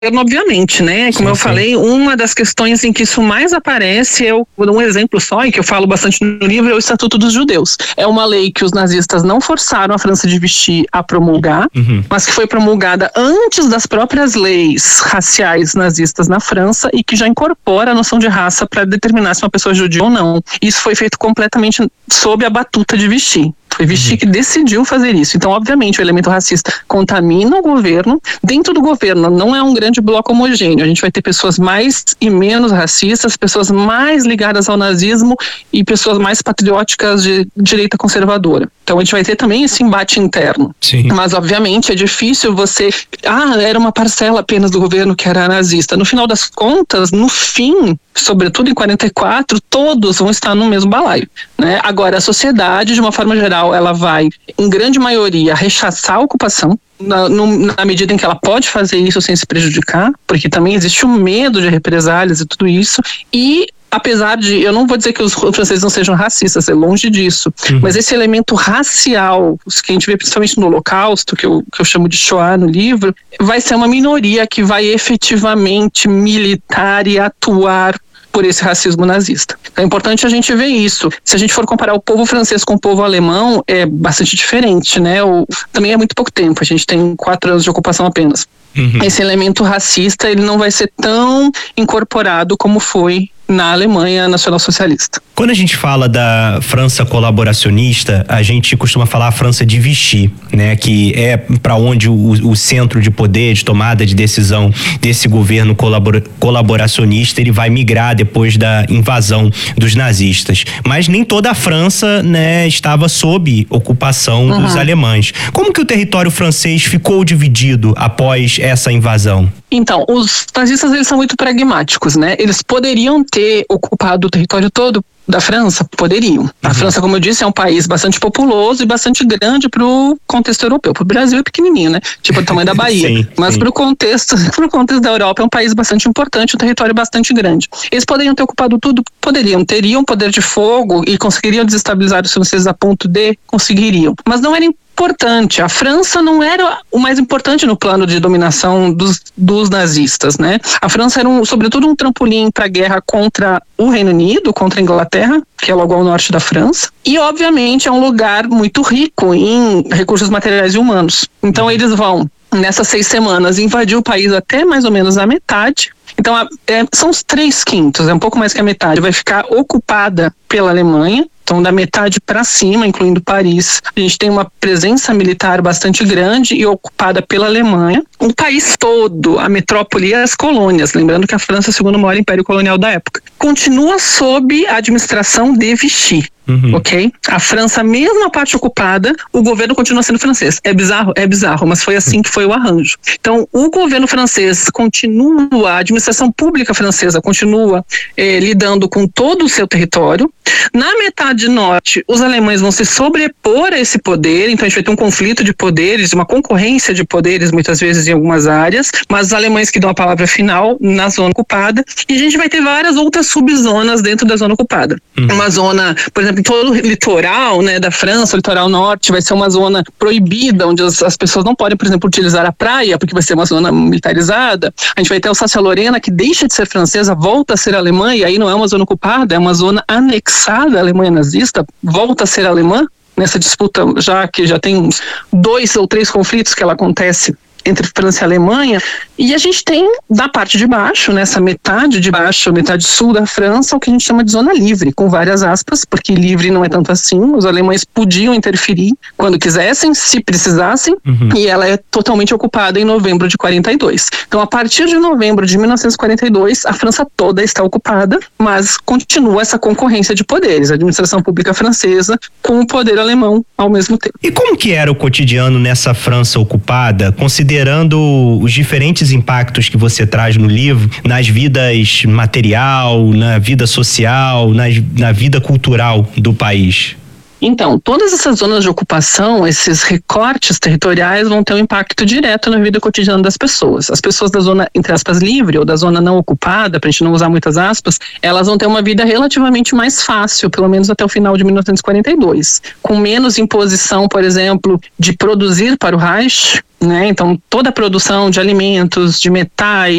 obviamente, né? Como eu falei, uma das questões em que isso mais aparece um exemplo só, e que eu falo bastante no livro, é o Estatuto dos Judeus. É uma lei que os nazistas não forçaram a França de Vichy a promulgar, mas que foi promulgada antes das próprias leis raciais nazistas na França e que já incorpora a noção de raça para determinar se uma pessoa é judia ou não. Isso foi feito completamente sob a batuta de Vichy. Foi Vichy que decidiu fazer isso. Então, obviamente, o elemento racista contamina o governo. Dentro do governo não é um grande bloco homogêneo. A gente vai ter pessoas mais e menos racistas, pessoas mais ligadas ao nazismo e pessoas mais patrióticas de direita conservadora. Então, a gente vai ter também esse embate interno. Sim. Mas, obviamente, é difícil você... era uma parcela apenas do governo que era nazista. No final das contas, no fim, sobretudo em 44, todos vão estar no mesmo balaio, né? Agora, a sociedade, de uma forma geral, ela vai, em grande maioria, rechaçar a ocupação, na medida em que ela pode fazer isso sem se prejudicar, porque também existe o medo de represálias e tudo isso, e apesar de, eu não vou dizer que os franceses não sejam racistas, é longe disso, mas esse elemento racial, que a gente vê principalmente no Holocausto, que eu chamo de Shoah no livro, vai ser uma minoria que vai efetivamente militar e atuar por esse racismo nazista. Então é importante a gente ver isso. Se a gente for comparar o povo francês com o povo alemão, é bastante diferente, né? Também é muito pouco tempo, a gente tem 4 anos de ocupação apenas. Esse elemento racista, ele não vai ser tão incorporado como foi na Alemanha nacional-socialista. Quando a gente fala da França colaboracionista, a gente costuma falar a França de Vichy, né? Que é para onde o centro de poder, de tomada de decisão desse governo colaboracionista, ele vai migrar depois da invasão dos nazistas. Mas nem toda a França, né, estava sob ocupação dos alemães. Como que o território francês ficou dividido após essa invasão? Então, os nazistas, eles são muito pragmáticos, né? Eles poderiam ter ocupado o território todo da França? Poderiam. A França, como eu disse, é um país bastante populoso e bastante grande para o contexto europeu. Para o Brasil é pequenininho, né? Tipo o tamanho da Bahia. Mas para o contexto da Europa é um país bastante importante, um território bastante grande. Eles poderiam ter ocupado tudo? Poderiam. Teriam poder de fogo e conseguiriam desestabilizar os franceses a ponto de? Conseguiriam. Mas não era importante. A França não era o mais importante no plano de dominação dos nazistas, né? A França era, sobretudo, um trampolim para a guerra contra o Reino Unido, contra a Inglaterra, que é logo ao norte da França. E, obviamente, é um lugar muito rico em recursos materiais e humanos. Então, eles vão, nessas 6 semanas, invadir o país até mais ou menos a metade. Então, são os 3/5, é um pouco mais que a metade. Vai ficar ocupada pela Alemanha. Então, da metade para cima, incluindo Paris, a gente tem uma presença militar bastante grande e ocupada pela Alemanha. O país todo, a metrópole e as colônias, lembrando que a França é o segundo maior império colonial da época, continua sob a administração de Vichy. Ok? A França, mesmo a parte ocupada, o governo continua sendo francês. É bizarro, mas foi assim que foi o arranjo. Então, o governo francês continua, a administração pública francesa continua lidando com todo o seu território. Na metade norte, os alemães vão se sobrepor a esse poder, então a gente vai ter um conflito de poderes, uma concorrência de poderes, muitas vezes em algumas áreas, mas os alemães que dão a palavra final na zona ocupada, e a gente vai ter várias outras subzonas dentro da zona ocupada. Uma zona, por exemplo, todo o litoral, né, da França, o litoral norte, vai ser uma zona proibida, onde as pessoas não podem, por exemplo, utilizar a praia, porque vai ser uma zona militarizada. A gente vai ter a Alsácia-Lorena, que deixa de ser francesa, volta a ser alemã, e aí não é uma zona ocupada, é uma zona anexada à Alemanha nazista, volta a ser alemã, nessa disputa, já que já tem uns 2 ou 3 conflitos que ela acontece entre França e Alemanha, e a gente tem da parte de baixo, nessa metade de baixo, metade sul da França, o que a gente chama de zona livre, com várias aspas, porque livre não é tanto assim, os alemães podiam interferir quando quisessem, se precisassem, e ela é totalmente ocupada em novembro de 42. Então, a partir de novembro de 1942, a França toda está ocupada, mas continua essa concorrência de poderes, a administração pública francesa com o poder alemão ao mesmo tempo. E como que era o cotidiano nessa França ocupada, considerando os diferentes impactos que você traz no livro, nas vidas material, na vida social, na vida cultural do país? Então, todas essas zonas de ocupação, esses recortes territoriais vão ter um impacto direto na vida cotidiana das pessoas. As pessoas da zona, entre aspas, livre ou da zona não ocupada, para a gente não usar muitas aspas, elas vão ter uma vida relativamente mais fácil, pelo menos até o final de 1942. Com menos imposição, por exemplo, de produzir para o Reich, né? Então toda a produção de alimentos, de metais,